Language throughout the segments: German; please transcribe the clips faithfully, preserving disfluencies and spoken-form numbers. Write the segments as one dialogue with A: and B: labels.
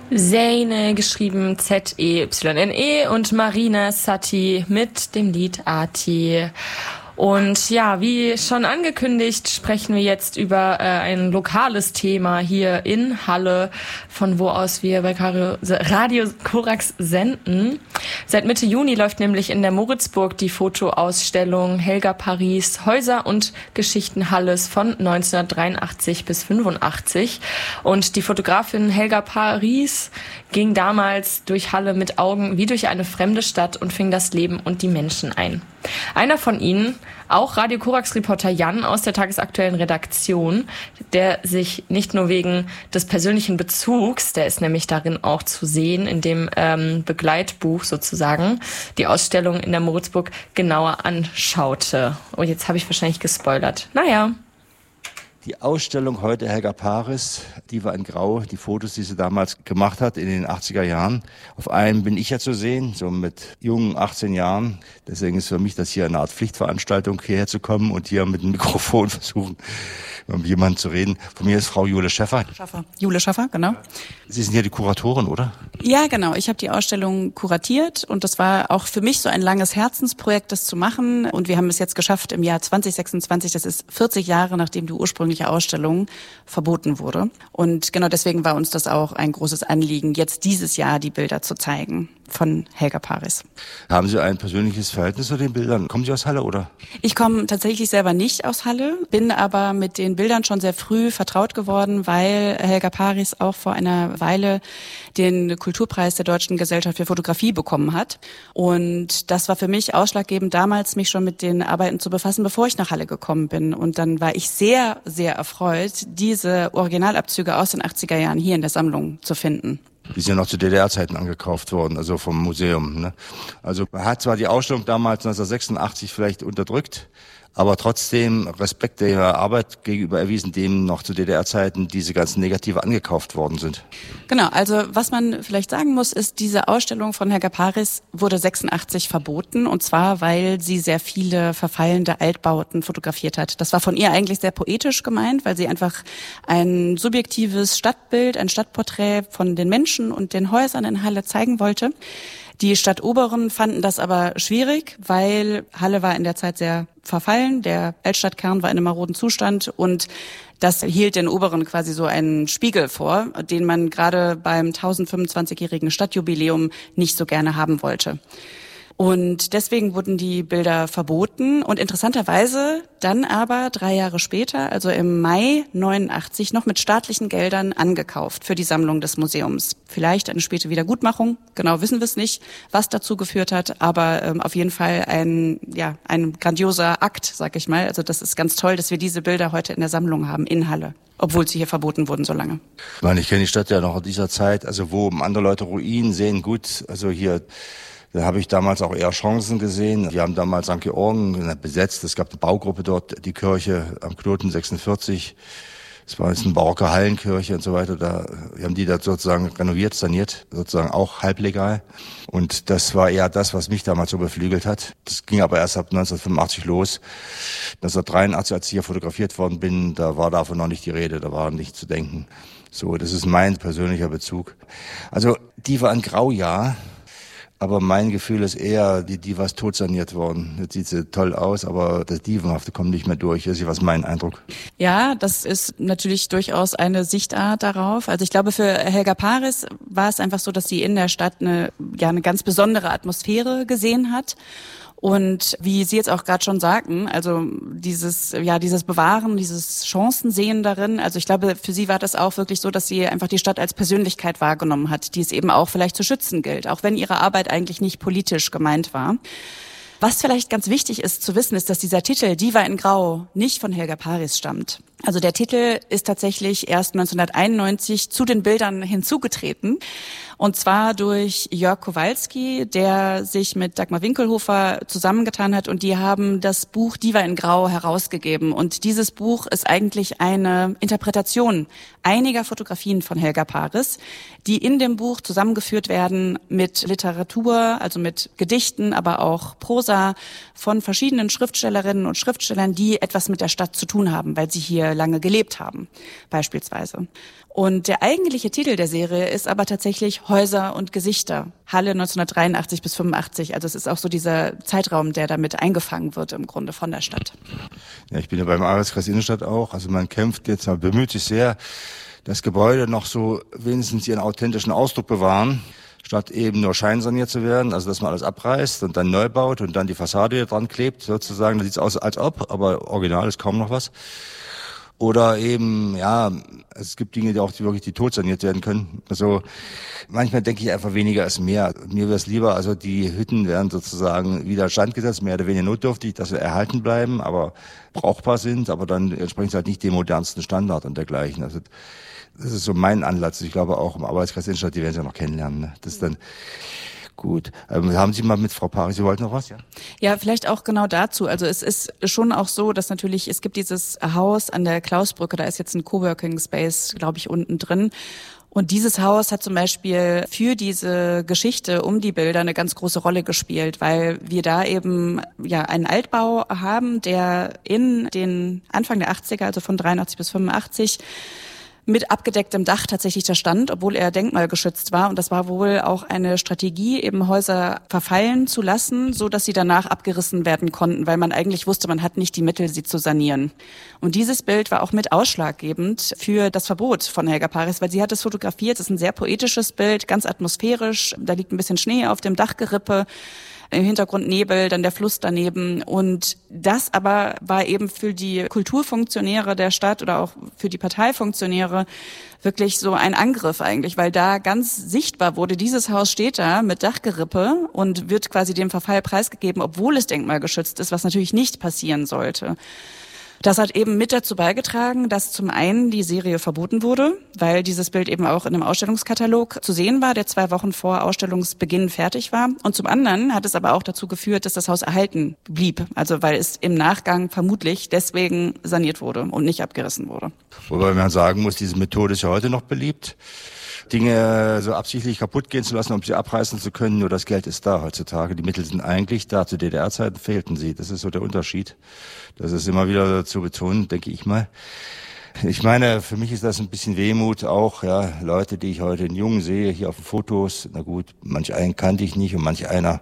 A: Zeine, geschrieben Z E Y N E, und Marina Satti mit dem Lied Ati. Und ja, wie schon angekündigt, sprechen wir jetzt über äh, ein lokales Thema hier in Halle, von wo aus wir bei Radio Korax senden. Seit Mitte Juni läuft nämlich in der Moritzburg die Fotoausstellung Helga Paris, Häuser und Geschichten Halles von neunzehnhundertdreiundachtzig bis fünfundachtzig. Und die Fotografin Helga Paris ging damals durch Halle mit Augen wie durch eine fremde Stadt und fing das Leben und die Menschen ein. Einer von ihnen, auch Radio Korax-Reporter Jan aus der tagesaktuellen Redaktion, der sich nicht nur wegen des persönlichen Bezugs, der ist nämlich darin auch zu sehen, in dem ähm, Begleitbuch sozusagen, die Ausstellung in der Moritzburg genauer anschaute. Oh, jetzt habe ich wahrscheinlich gespoilert. Naja.
B: Die Ausstellung heute Helga Paris, die war in Grau, die Fotos, die sie damals gemacht hat in den achtziger Jahren. Auf einem bin ich ja zu sehen, so mit jungen achtzehn Jahren. Deswegen ist für mich das hier eine Art Pflichtveranstaltung, hierher zu kommen und hier mit dem Mikrofon versuchen, mit jemandem zu reden. Von mir ist Frau Jule Schäffer.
C: Schaffer. Jule Schaffer, genau.
B: Sie sind hier die Kuratorin, oder?
C: Ja, genau. Ich habe die Ausstellung kuratiert und das war auch für mich so ein langes Herzensprojekt, das zu machen. Und wir haben es jetzt geschafft im Jahr zwanzig sechsundzwanzig, das ist vierzig Jahre, nachdem die ursprüngliche Ausstellung verboten wurde. Und genau deswegen war uns das auch ein großes Anliegen, jetzt dieses Jahr die Bilder zu zeigen von Helga Paris.
B: Haben Sie ein persönliches Verhältnis zu den Bildern? Kommen Sie aus Halle, oder?
C: Ich komme tatsächlich selber nicht aus Halle, bin aber mit den Bildern schon sehr früh vertraut geworden, weil Helga Paris auch vor einer Weile den Kulturpreis der Deutschen Gesellschaft für Fotografie bekommen hat. Und das war für mich ausschlaggebend, damals mich schon mit den Arbeiten zu befassen, bevor ich nach Halle gekommen bin. Und dann war ich sehr, sehr erfreut, diese Originalabzüge aus den achtziger Jahren hier in der Sammlung zu finden.
B: Die sind ja noch zu D D R-Zeiten angekauft worden, also vom Museum. Ne? Also man hat zwar die Ausstellung damals neunzehnhundertsechsundachtzig vielleicht unterdrückt, aber trotzdem Respekt der Arbeit gegenüber erwiesen, dem noch zu D D R-Zeiten diese ganzen Negative angekauft worden sind.
C: Genau, also was man vielleicht sagen muss, ist, diese Ausstellung von Helga Paris wurde sechsundachtzig verboten, und zwar, weil sie sehr viele verfallende Altbauten fotografiert hat. Das war von ihr eigentlich sehr poetisch gemeint, weil sie einfach ein subjektives Stadtbild, ein Stadtporträt von den Menschen und den Häusern in Halle zeigen wollte. Die Stadtoberen fanden das aber schwierig, weil Halle war in der Zeit sehr verfallen, der Altstadtkern war in einem maroden Zustand und das hielt den Oberen quasi so einen Spiegel vor, den man gerade beim tausendfünfundzwanzigjährigen Stadtjubiläum nicht so gerne haben wollte. Und deswegen wurden die Bilder verboten und interessanterweise dann aber drei Jahre später, also im Mai neunundachtzig, noch mit staatlichen Geldern angekauft für die Sammlung des Museums. Vielleicht eine späte Wiedergutmachung, genau wissen wir es nicht, was dazu geführt hat, aber ähm, auf jeden Fall ein ja ein grandioser Akt, sag ich mal. Also das ist ganz toll, dass wir diese Bilder heute in der Sammlung haben in Halle, obwohl sie hier verboten wurden so lange.
B: Ich meine, ich kenne die Stadt ja noch in dieser Zeit, also wo andere Leute Ruinen sehen, gut, also hier... Da habe ich damals auch eher Chancen gesehen. Wir haben damals Sankt Georgen besetzt. Es gab eine Baugruppe dort, die Kirche am Knoten sechsundvierzig. Es war jetzt eine barocke Hallenkirche und so weiter. Da wir haben die da sozusagen renoviert, saniert, sozusagen auch halblegal. Und das war eher das, was mich damals so beflügelt hat. Das ging aber erst ab neunzehnhundertfünfundachtzig los. neunzehnhundertdreiundachtzig, als ich hier fotografiert worden bin, da war davon noch nicht die Rede, da war nicht zu denken. So, das ist mein persönlicher Bezug. Also, die war ein Graujahr. Aber mein Gefühl ist eher, die Diva ist totsaniert worden. Jetzt sieht sie toll aus, aber das Divenhafte kommt nicht mehr durch. Das ist was mein Eindruck.
C: Ja, das ist natürlich durchaus eine Sichtart darauf. Also ich glaube, für Helga Paris war es einfach so, dass sie in der Stadt eine, ja, eine ganz besondere Atmosphäre gesehen hat. Und wie Sie jetzt auch gerade schon sagten, also dieses, ja, dieses Bewahren, dieses Chancensehen darin, also ich glaube, für sie war das auch wirklich so, dass sie einfach die Stadt als Persönlichkeit wahrgenommen hat, die es eben auch vielleicht zu schützen gilt, auch wenn ihre Arbeit eigentlich nicht politisch gemeint war. Was vielleicht ganz wichtig ist zu wissen, ist, dass dieser Titel Diva in Grau nicht von Helga Paris stammt. Also der Titel ist tatsächlich erst neunzehnhunderteinundneunzig zu den Bildern hinzugetreten. Und zwar durch Jörg Kowalski, der sich mit Dagmar Winkelhofer zusammengetan hat und die haben das Buch Diva in Grau herausgegeben. Und dieses Buch ist eigentlich eine Interpretation einiger Fotografien von Helga Paris, die in dem Buch zusammengeführt werden mit Literatur, also mit Gedichten, aber auch Prosa von verschiedenen Schriftstellerinnen und Schriftstellern, die etwas mit der Stadt zu tun haben, weil sie hier hier lange gelebt haben, beispielsweise. Und der eigentliche Titel der Serie ist aber tatsächlich Häuser und Gesichter. Halle neunzehnhundertdreiundachtzig bis fünfundachtzig. Also es ist auch so dieser Zeitraum, der damit eingefangen wird im Grunde von der Stadt.
B: Ja, ich bin ja beim Arbeitskreis Innenstadt auch. Also man kämpft jetzt, man bemüht sich sehr, das Gebäude noch so wenigstens ihren authentischen Ausdruck bewahren, statt eben nur scheinsaniert zu werden, also dass man alles abreißt und dann neu baut und dann die Fassade dran klebt, sozusagen. Da sieht es aus, als ob, aber original ist kaum noch was. Oder eben, ja, es gibt Dinge, die auch die wirklich die tot saniert werden können. Also manchmal denke ich einfach, weniger ist mehr. Mir wäre es lieber, also die Hütten werden sozusagen wieder standgesetzt, mehr oder weniger notdürftig, dass sie erhalten bleiben, aber brauchbar sind, aber dann entsprechen sie halt nicht dem modernsten Standard und dergleichen. Also das ist so mein Ansatz. Ich glaube auch im Arbeitskreis Innenstadt, die werden sie ja noch kennenlernen. Ne? Das ist dann gut. Ähm, haben Sie mal mit Frau Paris, Sie wollten noch was? Ja?
C: Ja, vielleicht auch genau dazu. Also es ist schon auch so, dass natürlich, es gibt dieses Haus an der Klausbrücke, da ist jetzt ein Coworking Space, glaube ich, unten drin. Und dieses Haus hat zum Beispiel für diese Geschichte um die Bilder eine ganz große Rolle gespielt, weil wir da eben ja einen Altbau haben, der in den Anfang der achtziger, also von dreiundachtzig bis fünfundachtzig, mit abgedecktem Dach tatsächlich da stand, obwohl er denkmalgeschützt war. Und das war wohl auch eine Strategie, eben Häuser verfallen zu lassen, so dass sie danach abgerissen werden konnten, weil man eigentlich wusste, man hat nicht die Mittel, sie zu sanieren. Und dieses Bild war auch mit ausschlaggebend für das Verbot von Helga Paris, weil sie hat es fotografiert. Es ist ein sehr poetisches Bild, ganz atmosphärisch. Da liegt ein bisschen Schnee auf dem Dachgerippe. Im Hintergrund Nebel, dann der Fluss daneben. Und das aber war eben für die Kulturfunktionäre der Stadt oder auch für die Parteifunktionäre wirklich so ein Angriff eigentlich, weil da ganz sichtbar wurde, dieses Haus steht da mit Dachgerippe und wird quasi dem Verfall preisgegeben, obwohl es denkmalgeschützt ist, was natürlich nicht passieren sollte. Das hat eben mit dazu beigetragen, dass zum einen die Serie verboten wurde, weil dieses Bild eben auch in einem Ausstellungskatalog zu sehen war, der zwei Wochen vor Ausstellungsbeginn fertig war. Und zum anderen hat es aber auch dazu geführt, dass das Haus erhalten blieb. Also weil es im Nachgang vermutlich deswegen saniert wurde und nicht abgerissen wurde.
B: Wobei man sagen muss, diese Methode ist ja heute noch beliebt. Dinge so absichtlich kaputt gehen zu lassen, um sie abreißen zu können. Nur das Geld ist da heutzutage. Die Mittel sind eigentlich da. Zu D D R-Zeiten fehlten sie. Das ist so der Unterschied. Das ist immer wieder zu betonen, denke ich mal. Ich meine, für mich ist das ein bisschen Wehmut auch, ja, Leute, die ich heute in Jungen sehe, hier auf den Fotos. Na gut, manch einen kannte ich nicht und manch einer,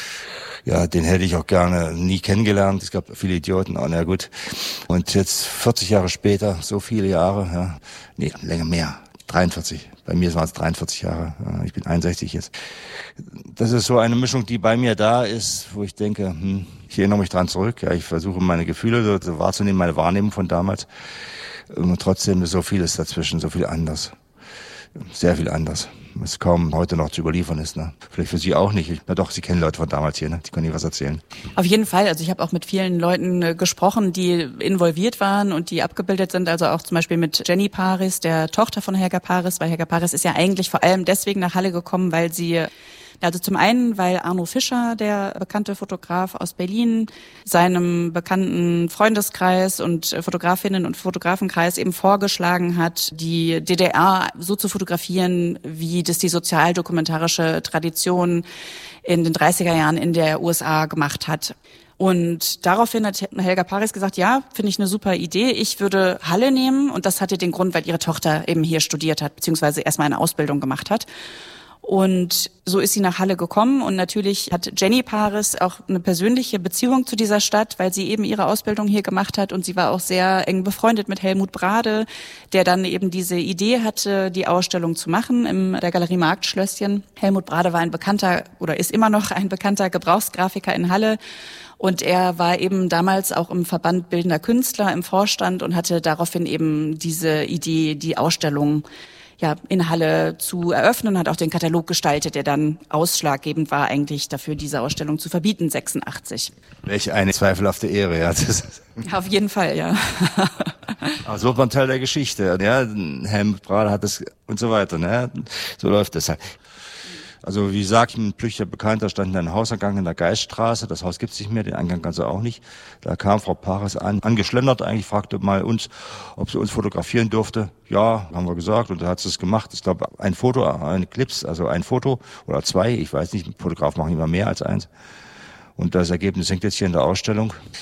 B: ja, den hätte ich auch gerne nie kennengelernt. Es gab viele Idioten, auch, na gut. Und jetzt vierzig Jahre später, so viele Jahre, ja, nee, länger mehr. dreiundvierzig. Bei mir waren es dreiundvierzig Jahre. Ich bin einundsechzig jetzt. Das ist so eine Mischung, die bei mir da ist, wo ich denke, hm, ich erinnere mich dran zurück. Ja, ich versuche meine Gefühle so wahrzunehmen, meine Wahrnehmung von damals. Und trotzdem ist so vieles dazwischen, so viel anders. Sehr viel anders. Was kaum heute noch zu überliefern ist. Ne? Vielleicht für Sie auch nicht. Na doch, Sie kennen Leute von damals hier, ne? Die können Ihnen was erzählen.
C: Auf jeden Fall. Also ich habe auch mit vielen Leuten äh, gesprochen, die involviert waren und die abgebildet sind. Also auch zum Beispiel mit Jenny Paris, der Tochter von Helga Paris. Weil Helga Paris ist ja eigentlich vor allem deswegen nach Halle gekommen, weil sie... Also zum einen, weil Arno Fischer, der bekannte Fotograf aus Berlin, seinem bekannten Freundeskreis und Fotografinnen und Fotografenkreis eben vorgeschlagen hat, die D D R so zu fotografieren, wie das die sozialdokumentarische Tradition in den dreißiger Jahren in der U S A gemacht hat. Und daraufhin hat Helga Paris gesagt, ja, finde ich eine super Idee. Ich würde Halle nehmen. Und das hatte den Grund, weil ihre Tochter eben hier studiert hat, beziehungsweise erstmal eine Ausbildung gemacht hat. Und so ist sie nach Halle gekommen und natürlich hat Jenny Paris auch eine persönliche Beziehung zu dieser Stadt, weil sie eben ihre Ausbildung hier gemacht hat und sie war auch sehr eng befreundet mit Helmut Brade, der dann eben diese Idee hatte, die Ausstellung zu machen in der Galerie Marktschlösschen. Helmut Brade war ein bekannter oder ist immer noch ein bekannter Gebrauchsgrafiker in Halle. Und er war eben damals auch im Verband Bildender Künstler im Vorstand und hatte daraufhin eben diese Idee, die Ausstellung ja in Halle zu eröffnen, hat auch den Katalog gestaltet, der dann ausschlaggebend war eigentlich dafür, diese Ausstellung zu verbieten, sechsundachtzig.
B: Welch eine zweifelhafte Ehre, ja. Das
C: Auf jeden Fall, ja.
B: Aber so wird man Teil der Geschichte, ja. Helmut Brade hat das und so weiter, ne. So läuft das halt. Also wie gesagt, ein flüchtiger Bekannter stand in einem Hausangang in der Geiststraße. Das Haus gibt's nicht mehr, den Eingang also auch nicht. Da kam Frau Paris an, angeschlendert eigentlich, fragte mal uns, ob sie uns fotografieren durfte. Ja, haben wir gesagt und da hat sie es gemacht. Ich glaube, ein Foto, eine Clips, also ein Foto oder zwei, ich weiß nicht, Fotografen machen immer mehr als eins. Und das Ergebnis hängt jetzt hier in der Ausstellung.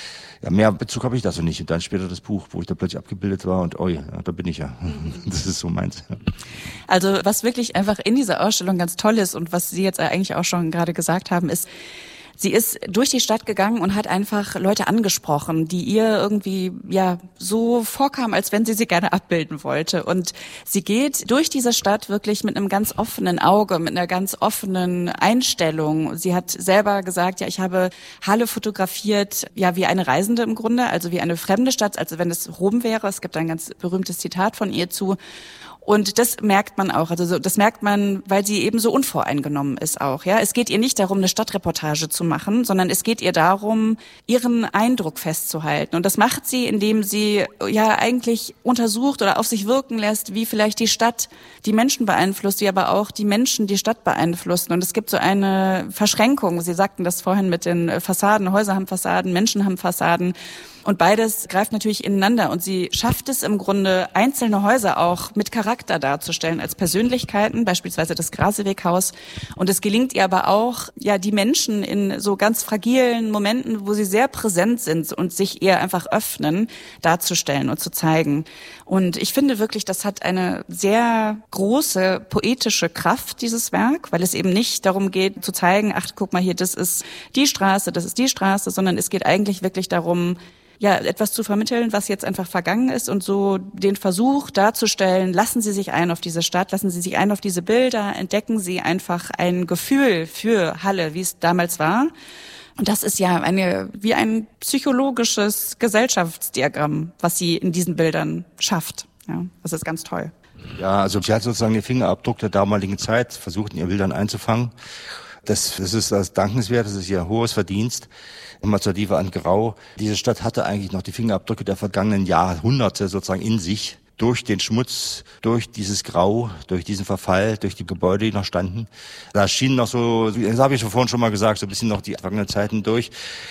B: ja, mehr Bezug habe ich dazu nicht. Und dann später das Buch, wo ich da plötzlich abgebildet war und oh ja, da bin ich ja. Das ist so meins. Ja.
C: Also was wirklich einfach in dieser Ausstellung ganz toll ist und was Sie jetzt eigentlich auch schon gerade gesagt haben, ist, sie ist durch die Stadt gegangen und hat einfach Leute angesprochen, die ihr irgendwie ja so vorkamen, als wenn sie sie gerne abbilden wollte. Und sie geht durch diese Stadt wirklich mit einem ganz offenen Auge, mit einer ganz offenen Einstellung. Sie hat selber gesagt, ja, ich habe Halle fotografiert, ja, wie eine Reisende im Grunde, also wie eine fremde Stadt, also wenn es Rom wäre. Es gibt ein ganz berühmtes Zitat von ihr zu. Und das merkt man auch, also so, das merkt man, weil sie eben so unvoreingenommen ist auch, ja. Es geht ihr nicht darum, eine Stadtreportage zu machen, sondern es geht ihr darum, ihren Eindruck festzuhalten. Und das macht sie, indem sie ja eigentlich untersucht oder auf sich wirken lässt, wie vielleicht die Stadt die Menschen beeinflusst, wie aber auch die Menschen die Stadt beeinflussen. Und es gibt so eine Verschränkung. Sie sagten das vorhin mit den Fassaden, Häuser haben Fassaden, Menschen haben Fassaden. Und beides greift natürlich ineinander und sie schafft es im Grunde, einzelne Häuser auch mit Charakter darzustellen, als Persönlichkeiten, beispielsweise das Graseweghaus. Und es gelingt ihr aber auch, ja, die Menschen in so ganz fragilen Momenten, wo sie sehr präsent sind und sich eher einfach öffnen, darzustellen und zu zeigen. Und ich finde wirklich, das hat eine sehr große poetische Kraft, dieses Werk, weil es eben nicht darum geht, zu zeigen, ach, guck mal hier, das ist die Straße, das ist die Straße, sondern es geht eigentlich wirklich darum, ja, etwas zu vermitteln, was jetzt einfach vergangen ist und so den Versuch darzustellen, lassen Sie sich ein auf diese Stadt, lassen Sie sich ein auf diese Bilder, entdecken Sie einfach ein Gefühl für Halle, wie es damals war. Und das ist ja eine, wie ein psychologisches Gesellschaftsdiagramm, was sie in diesen Bildern schafft. Ja, das ist ganz toll.
B: Ja, also sie hat sozusagen den Fingerabdruck der damaligen Zeit versucht, in ihren Bildern einzufangen. Das, das ist das dankenswert, das ist ihr hohes Verdienst. Immer zur Diva an Grau. Diese Stadt hatte eigentlich noch die Fingerabdrücke der vergangenen Jahrhunderte sozusagen in sich. Durch den Schmutz, durch dieses Grau, durch diesen Verfall, durch die Gebäude, die noch standen. Da schien noch so, das habe ich schon vorhin schon mal gesagt, so ein bisschen noch die vergangenen Zeiten durch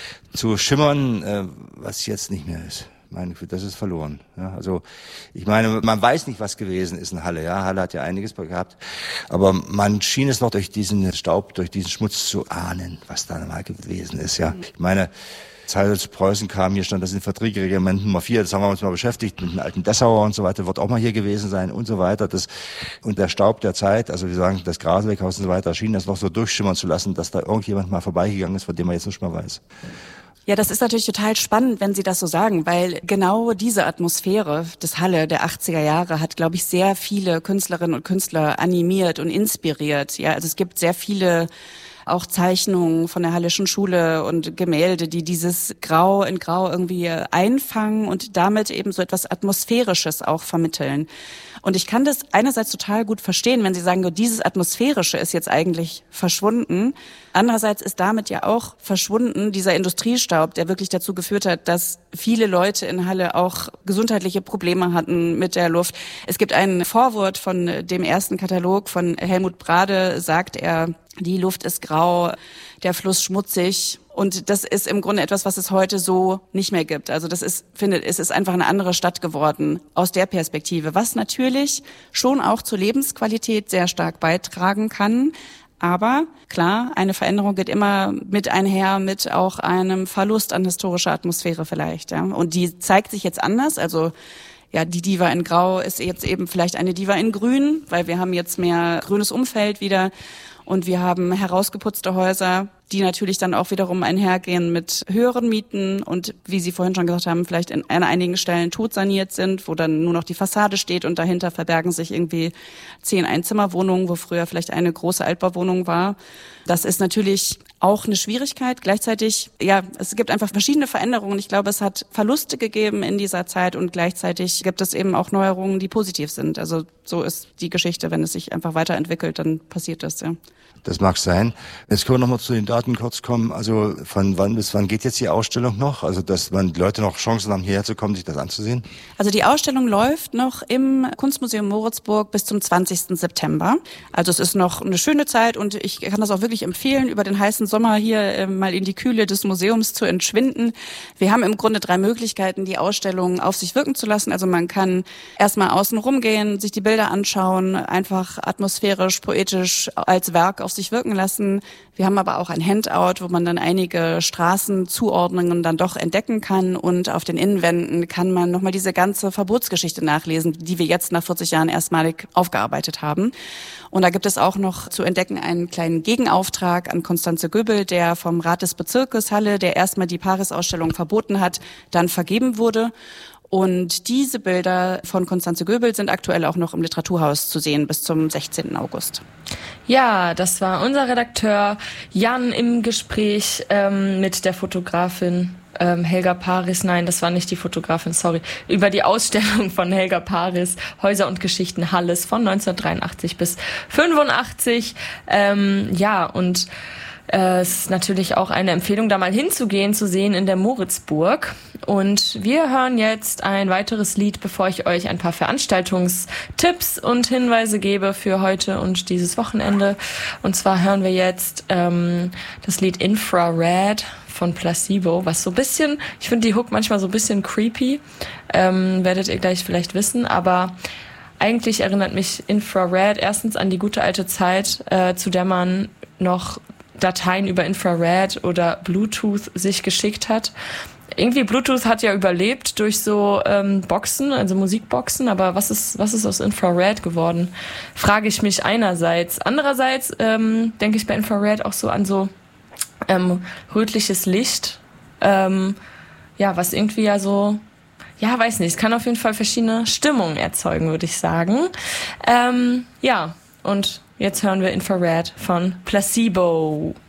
B: zu schimmern, äh, was jetzt nicht mehr ist. Mein Gefühl, das ist verloren. Ja, also ich meine, man weiß nicht, was gewesen ist in Halle. Ja, Halle hat ja einiges gehabt, aber man schien es noch durch diesen Staub, durch diesen Schmutz zu ahnen, was da mal gewesen ist. Ja, ich meine, als Preußen kam, hier stand das Infanterieregiment Nummer vier, das haben wir uns mal beschäftigt, mit dem alten Dessauer und so weiter, wird auch mal hier gewesen sein und so weiter. Das, und der Staub der Zeit, also wir sagen, das Graseweghaus und so weiter, schien das noch so durchschimmern zu lassen, dass da irgendjemand mal vorbeigegangen ist, von dem man jetzt nicht mehr weiß.
C: Ja, das ist natürlich total spannend, wenn Sie das so sagen, weil genau diese Atmosphäre des Halle der achtziger Jahre hat, glaube ich, sehr viele Künstlerinnen und Künstler animiert und inspiriert. Ja, also es gibt sehr viele auch Zeichnungen von der Hallischen Schule und Gemälde, die dieses Grau in Grau irgendwie einfangen und damit eben so etwas Atmosphärisches auch vermitteln. Und ich kann das einerseits total gut verstehen, wenn Sie sagen, dieses Atmosphärische ist jetzt eigentlich verschwunden. Andererseits ist damit ja auch verschwunden dieser Industriestaub, der wirklich dazu geführt hat, dass viele Leute in Halle auch gesundheitliche Probleme hatten mit der Luft. Es gibt ein Vorwort von dem ersten Katalog von Helmut Brade, sagt er, die Luft ist grau, der Fluss schmutzig. Und das ist im Grunde etwas, was es heute so nicht mehr gibt. Also das ist, finde, es ist einfach eine andere Stadt geworden aus der Perspektive, was natürlich schon auch zur Lebensqualität sehr stark beitragen kann. Aber klar, eine Veränderung geht immer mit einher mit auch einem Verlust an historischer Atmosphäre vielleicht. Ja. Und die zeigt sich jetzt anders. Also ja, die Diva in Grau ist jetzt eben vielleicht eine Diva in Grün, weil wir haben jetzt mehr grünes Umfeld wieder. Und wir haben herausgeputzte Häuser, die natürlich dann auch wiederum einhergehen mit höheren Mieten und, wie Sie vorhin schon gesagt haben, vielleicht in, an einigen Stellen totsaniert sind, wo dann nur noch die Fassade steht und dahinter verbergen sich irgendwie zehn Einzimmerwohnungen, wo früher vielleicht eine große Altbauwohnung war. Das ist natürlich auch eine Schwierigkeit. Gleichzeitig, ja, es gibt einfach verschiedene Veränderungen. Ich glaube, es hat Verluste gegeben in dieser Zeit und gleichzeitig gibt es eben auch Neuerungen, die positiv sind. Also so ist die Geschichte, wenn es sich einfach weiterentwickelt, dann passiert das, ja.
B: Das mag sein. Jetzt können wir noch mal zu den Daten kurz kommen. Also von wann bis wann geht jetzt die Ausstellung noch? Also dass man die Leute noch Chancen haben, hierher zu kommen, sich das anzusehen?
C: Also die Ausstellung läuft noch im Kunstmuseum Moritzburg bis zum zwanzigsten September. Also es ist noch eine schöne Zeit und ich kann das auch wirklich empfehlen. Über den heißen Sommer hier äh, mal in die Kühle des Museums zu entschwinden. Wir haben im Grunde drei Möglichkeiten, die Ausstellung auf sich wirken zu lassen. Also man kann erstmal außen rumgehen, sich die Bilder anschauen, einfach atmosphärisch, poetisch als Werk auf sich wirken lassen. Wir haben aber auch ein Handout, wo man dann einige Straßenzuordnungen dann doch entdecken kann, und auf den Innenwänden kann man nochmal diese ganze Verbotsgeschichte nachlesen, die wir jetzt nach vierzig Jahren erstmalig aufgearbeitet haben. Und da gibt es auch noch zu entdecken einen kleinen Gegenauftrag an Constanze Göbel, der vom Rat des Bezirkes Halle, der erstmal die Paris-Ausstellung verboten hat, dann vergeben wurde. Und diese Bilder von Constanze Göbel sind aktuell auch noch im Literaturhaus zu sehen bis zum sechzehnten August.
A: Ja, das war unser Redakteur Jan im Gespräch ähm, mit der Fotografin ähm, Helga Paris. Nein, das war nicht die Fotografin, sorry. Über die Ausstellung von Helga Paris, Häuser und Geschichten Halles von neunzehnhundertdreiundachtzig bis fünfundachtzig. Ähm, ja, und äh, es ist natürlich auch eine Empfehlung, da mal hinzugehen, zu sehen in der Moritzburg. Und wir hören jetzt ein weiteres Lied, bevor ich euch ein paar Veranstaltungstipps und Hinweise gebe für heute und dieses Wochenende. Und zwar hören wir jetzt ähm, das Lied Infrared von Placebo, was so ein bisschen, ich finde die Hook manchmal so ein bisschen creepy, ähm, werdet ihr gleich vielleicht wissen, aber eigentlich erinnert mich Infrared erstens an die gute alte Zeit, äh, zu der man noch Dateien über Infrared oder Bluetooth sich geschickt hat. Irgendwie Bluetooth hat ja überlebt durch so ähm, Boxen, also Musikboxen, aber was ist was ist aus Infrared geworden? Frage ich mich einerseits. Andererseits ähm, denke ich bei Infrared auch so an so ähm, rötliches Licht, ähm, ja, was irgendwie ja so, ja, weiß nicht, es kann auf jeden Fall verschiedene Stimmungen erzeugen, würde ich sagen. Ähm, ja, und jetzt hören wir Infrared von Placebo.